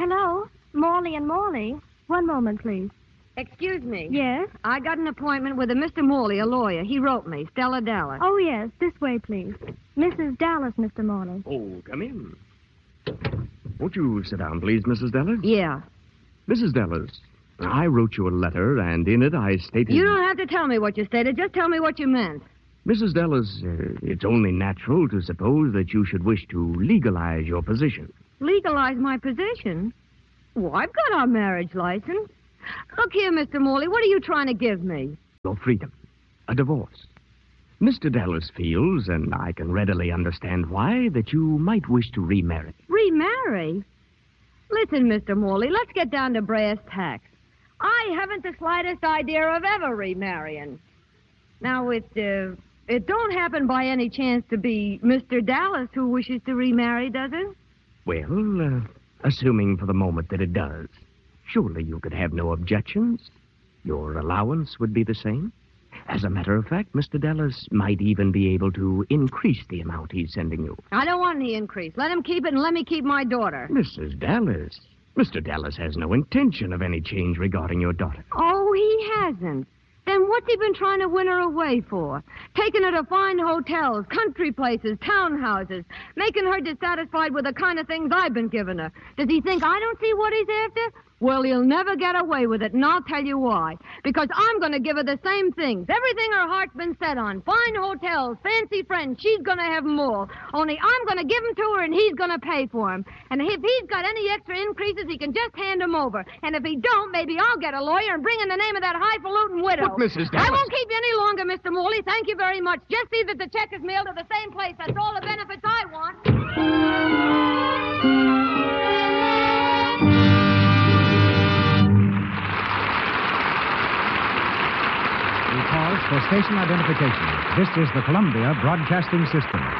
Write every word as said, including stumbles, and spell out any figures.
Hello? Morley and Morley? One moment, please. Excuse me. Yes? I got an appointment with a Mister Morley, a lawyer. He wrote me, Stella Dallas. Oh, yes. This way, please. Missus Dallas, Mister Morley. Oh, come in. Won't you sit down, please, Missus Dallas? Yeah. Missus Dallas, I wrote you a letter, and in it I stated... You don't have to tell me what you stated. Just tell me what you meant. Missus Dallas, uh, it's only natural to suppose that you should wish to legalize your position. Legalize my position? Well, I've got our marriage license. Look here, Mister Morley, what are you trying to give me? Your freedom. A divorce. Mister Dallas feels, and I can readily understand why, that you might wish to remarry. Remarry? Listen, Mister Morley, let's get down to brass tacks. I haven't the slightest idea of ever remarrying. Now, it, uh, it don't happen by any chance to be Mister Dallas who wishes to remarry, does it? Well, uh, assuming for the moment that it does, surely you could have no objections. Your allowance would be the same. As a matter of fact, Mister Dallas might even be able to increase the amount he's sending you. I don't want any increase. Let him keep it and let me keep my daughter. Missus Dallas, Mister Dallas has no intention of any change regarding your daughter. Oh, he hasn't. Then what's he been trying to win her away for? Taking her to fine hotels, country places, townhouses, making her dissatisfied with the kind of things I've been giving her. Does he think I don't see what he's after? Well, he'll never get away with it, and I'll tell you why. Because I'm going to give her the same things. Everything her heart's been set on. Fine hotels, fancy friends, she's going to have them all. Only I'm going to give them to her, and he's going to pay for them. And if he's got any extra increases, he can just hand them over. And if he don't, maybe I'll get a lawyer and bring in the name of that highfalutin widow. But, Missus Dallas... I won't keep you any longer, Mister Morley. Thank you very much. Just see that the check is mailed to the same place. That's all the benefits I want. Pause for station identification. This is the Columbia Broadcasting System.